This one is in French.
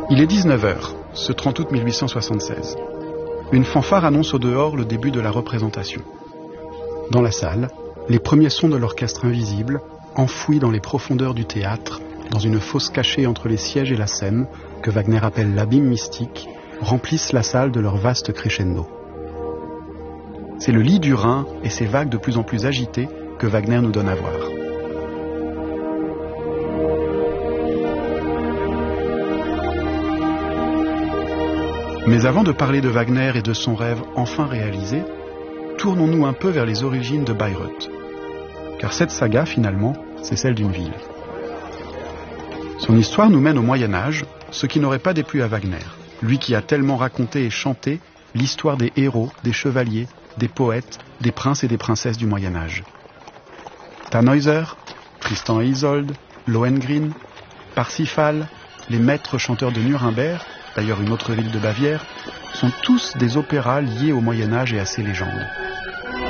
Il est 19h, ce 30 août 1876. Une fanfare annonce au dehors le début de la représentation. Dans la salle, les premiers sons de l'orchestre invisible, enfouis dans les profondeurs du théâtre, dans une fosse cachée entre les sièges et la scène, que Wagner appelle l'abîme mystique, remplissent la salle de leur vaste crescendo. C'est le lit du Rhin et ses vagues de plus en plus agitées que Wagner nous donne à voir. Mais avant de parler de Wagner et de son rêve enfin réalisé, tournons-nous un peu vers les origines de Bayreuth. Car cette saga, finalement, c'est celle d'une ville. Son histoire nous mène au Moyen-Âge, ce qui n'aurait pas déplu à Wagner, lui qui a tellement raconté et chanté l'histoire des héros, des chevaliers, des poètes, des princes et des princesses du Moyen-Âge. Tannhäuser, Tristan et Isolde, Lohengrin, Parsifal, les maîtres chanteurs de Nuremberg, d'ailleurs une autre ville de Bavière, sont tous des opéras liés au Moyen-Âge et à ses légendes.